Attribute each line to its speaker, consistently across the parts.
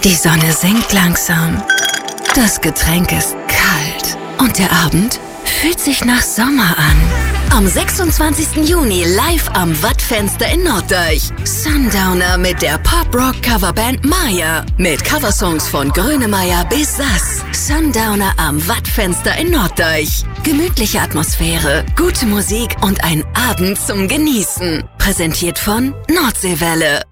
Speaker 1: Die Sonne sinkt langsam. Das Getränk ist kalt. Und der Abend fühlt sich nach Sommer an. Am 26. Juni live am Wattfenster in Norddeich. Sundowner mit der Pop-Rock-Coverband Maya. Mit Coversongs von Grönemeyer bis Sass. Sundowner am Wattfenster in Norddeich. Gemütliche Atmosphäre, gute Musik und ein Abend zum Genießen. Präsentiert von Nordseewelle.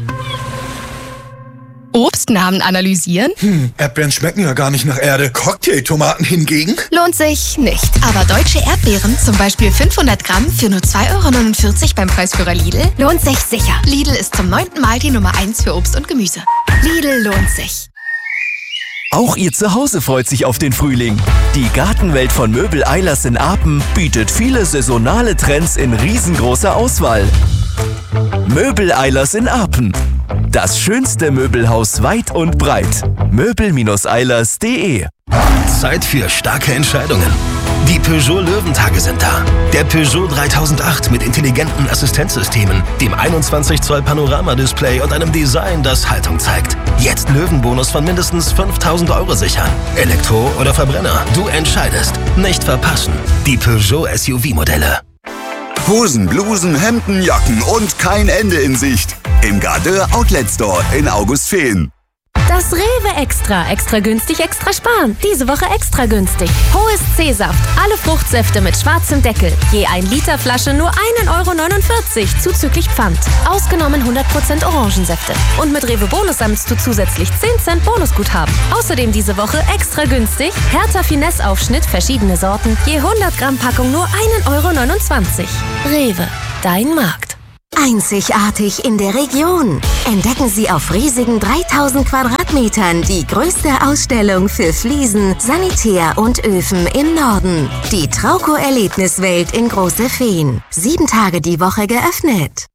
Speaker 2: Obstnamen analysieren?
Speaker 3: Erdbeeren schmecken ja gar nicht nach Erde. Cocktailtomaten hingegen?
Speaker 2: Lohnt sich nicht. Aber deutsche Erdbeeren, zum Beispiel 500 Gramm für nur 2,49 € beim Preisführer Lidl, lohnt sich sicher. Lidl ist zum 9. Mal die Nummer 1 für Obst und Gemüse. Lidl lohnt sich.
Speaker 4: Auch Ihr Zuhause freut sich auf den Frühling. Die Gartenwelt von Möbel Eilers in Apen bietet viele saisonale Trends in riesengroßer Auswahl. Möbel Eilers in Apen. Das schönste Möbelhaus weit und breit. möbel-eilers.de.
Speaker 5: Zeit für starke Entscheidungen. Die Peugeot Löwentage sind da. Der Peugeot 3008 mit intelligenten Assistenzsystemen, dem 21 Zoll Panoramadisplay und einem Design, das Haltung zeigt. Jetzt Löwenbonus von mindestens 5.000 € sichern. Elektro oder Verbrenner, du entscheidest. Nicht verpassen. Die Peugeot SUV-Modelle.
Speaker 6: Hosen, Blusen, Hemden, Jacken und kein Ende in Sicht. Im Gardeur Outlet Store in Augustfehn.
Speaker 7: Das Rewe Extra. Extra günstig, extra sparen. Diese Woche extra günstig. Hohes C-Saft. Alle Fruchtsäfte mit schwarzem Deckel. Je 1 Liter Flasche nur 1,49 € zuzüglich Pfand. Ausgenommen 100% Orangensäfte. Und mit Rewe Bonus sammelst du zusätzlich 10 Cent Bonusguthaben. Außerdem diese Woche extra günstig. Hertha Finesse Aufschnitt, verschiedene Sorten. Je 100 Gramm Packung nur 1,29 €. Rewe. Dein Markt.
Speaker 8: Einzigartig in der Region. Entdecken Sie auf riesigen 3000 Quadratmetern die größte Ausstellung für Fliesen, Sanitär und Öfen im Norden. Die Trauco-Erlebniswelt in Große Fehn. 7 Tage die Woche geöffnet.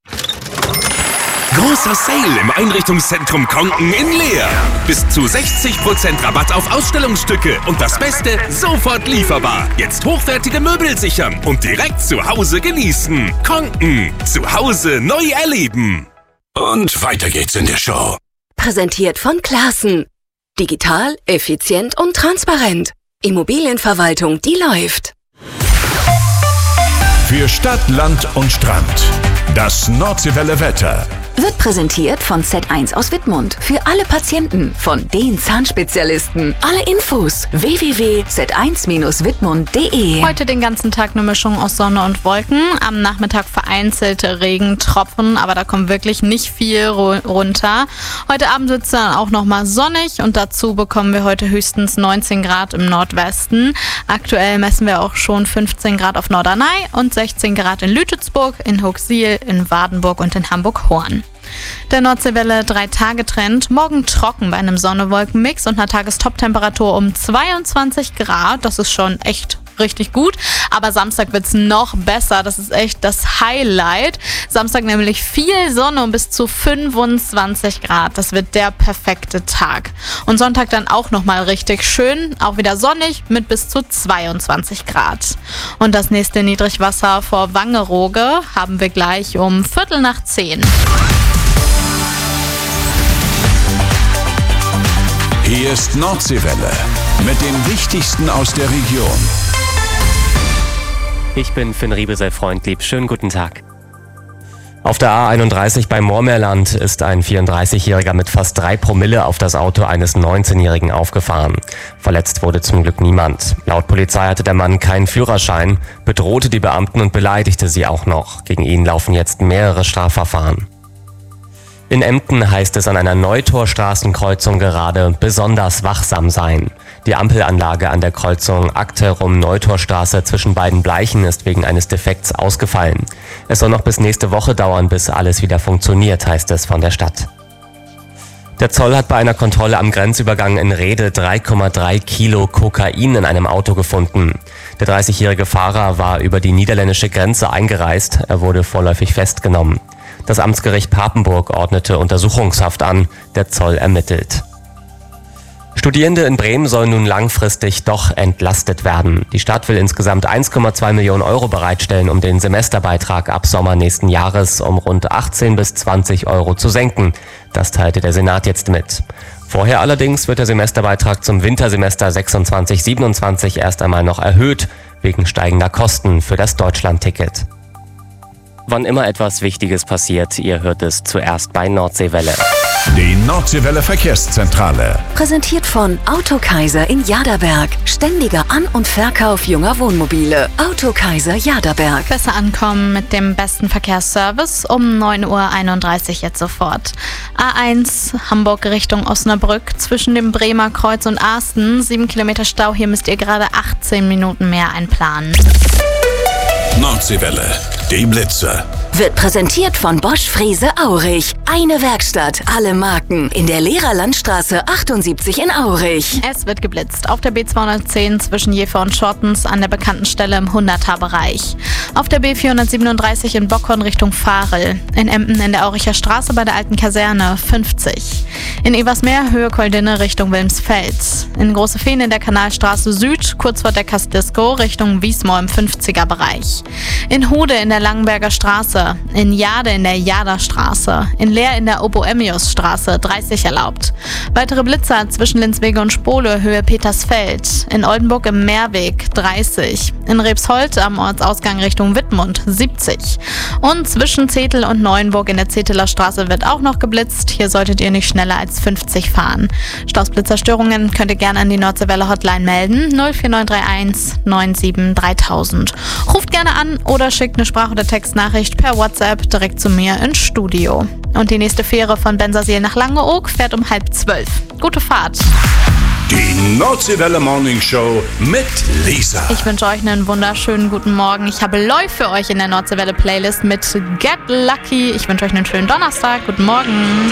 Speaker 9: Großer Sale im Einrichtungszentrum Konken in Leer. Bis zu 60% Rabatt auf Ausstellungsstücke. Und das Beste, sofort lieferbar. Jetzt hochwertige Möbel sichern und direkt zu Hause genießen. Konken, zu Hause neu erleben. Und weiter geht's in der Show.
Speaker 1: Präsentiert von Classen. Digital, effizient und transparent. Immobilienverwaltung, die läuft.
Speaker 10: Für Stadt, Land und Strand. Das Nordseewelle Wetter.
Speaker 1: Wird präsentiert von Z1 aus Wittmund. Für alle Patienten von den Zahnspezialisten. Alle Infos www.z1-wittmund.de.
Speaker 11: Heute den ganzen Tag eine Mischung aus Sonne und Wolken. Am Nachmittag vereinzelte Regentropfen, aber da kommt wirklich nicht viel runter. Heute Abend wird es dann auch nochmal sonnig und dazu bekommen wir heute höchstens 19 Grad im Nordwesten. Aktuell messen wir auch schon 15 Grad auf Norderney und 16 Grad in Lütetsburg, in Hooksiel, in Wardenburg und in Hamburg-Horn. Der Nordseewelle 3-Tage-Trend. Morgen trocken bei einem Sonne-Wolken-Mix und einer Tagestop-Temperatur um 22 Grad. Das ist schon echt richtig gut. Aber Samstag wird's noch besser. Das ist echt das Highlight. Samstag nämlich viel Sonne und bis zu 25 Grad. Das wird der perfekte Tag. Und Sonntag dann auch nochmal richtig schön. Auch wieder sonnig mit bis zu 22 Grad. Und das nächste Niedrigwasser vor Wangerooge haben wir gleich um 9:15.
Speaker 10: Hier ist Nordseewelle mit dem Wichtigsten aus der Region.
Speaker 12: Ich bin Finn Riebesel-Freundlieb. Schönen guten Tag. Auf der A31 bei Moormeerland ist ein 34-Jähriger mit fast 3 Promille auf das Auto eines 19-Jährigen aufgefahren. Verletzt wurde zum Glück niemand. Laut Polizei hatte der Mann keinen Führerschein, bedrohte die Beamten und beleidigte sie auch noch. Gegen ihn laufen jetzt mehrere Strafverfahren. In Emden heißt es an einer Neutorstraßenkreuzung gerade besonders wachsam sein. Die Ampelanlage an der Kreuzung Akterum-Neutorstraße zwischen beiden Bleichen ist wegen eines Defekts ausgefallen. Es soll noch bis nächste Woche dauern, bis alles wieder funktioniert, heißt es von der Stadt. Der Zoll hat bei einer Kontrolle am Grenzübergang in Rhede 3,3 Kilo Kokain in einem Auto gefunden. Der 30-jährige Fahrer war über die niederländische Grenze eingereist. Er wurde vorläufig festgenommen. Das Amtsgericht Papenburg ordnete Untersuchungshaft an. Der Zoll ermittelt. Studierende in Bremen sollen nun langfristig doch entlastet werden. Die Stadt will insgesamt 1,2 Millionen Euro bereitstellen, um den Semesterbeitrag ab Sommer nächsten Jahres um rund 18 bis 20 Euro zu senken. Das teilte der Senat jetzt mit. Vorher allerdings wird der Semesterbeitrag zum Wintersemester 26/27 erst einmal noch erhöht, wegen steigender Kosten für das Deutschlandticket. Wann immer etwas Wichtiges passiert, ihr hört es zuerst bei Nordseewelle.
Speaker 10: Die Nordseewelle Verkehrszentrale.
Speaker 1: Präsentiert von Autokaiser in Jaderberg. Ständiger An- und Verkauf junger Wohnmobile. Autokaiser Jaderberg.
Speaker 11: Besser ankommen mit dem besten Verkehrsservice um 9:31 Uhr jetzt sofort. A1 Hamburg Richtung Osnabrück zwischen dem Bremer Kreuz und Asten. 7 Kilometer Stau, hier müsst ihr gerade 18 Minuten mehr einplanen.
Speaker 10: Nordseewelle, die Blitze.
Speaker 1: Wird präsentiert von Bosch Frese Aurich. Eine Werkstatt, alle Marken. In der Lehrerlandstraße 78 in Aurich.
Speaker 11: Es wird geblitzt auf der B210 zwischen Jever und Schottens an der bekannten Stelle im 100er-Bereich. Auf der B437 in Bockhorn Richtung Varel. In Emden in der Auricher Straße bei der alten Kaserne 50. In Eversmeer Höhe Koldinne Richtung Wilmsfeld. In Große Fehn in der Kanalstraße Süd kurz vor der Disco Richtung Wiesmoor im 50er-Bereich. In Hude in der Langenberger Straße. In Jade in der Jaderstraße. In Leer in der Oboemius-Straße 30 erlaubt. Weitere Blitzer zwischen Linswege und Spole Höhe Petersfeld. In Oldenburg im Meerweg 30. In Rebsholt am Ortsausgang Richtung Wittmund 70. Und zwischen Zetel und Neuenburg in der Zeteler Straße wird auch noch geblitzt. Hier solltet ihr nicht schneller als 50 fahren. Stausblitzerstörungen könnt ihr gerne an die Nordseewelle Hotline melden. 04931 97 3000. Ruft gerne an oder schickt eine Sprach- oder Textnachricht per WhatsApp direkt zu mir ins Studio. Und die nächste Fähre von Bensersiel nach Langeoog fährt um 11:30. Gute Fahrt.
Speaker 10: Die Nordseewelle Morning Show mit Lisa.
Speaker 11: Ich wünsche euch einen wunderschönen guten Morgen. Ich habe Läuf für euch in der Nordseewelle Playlist mit Get Lucky. Ich wünsche euch einen schönen Donnerstag. Guten Morgen.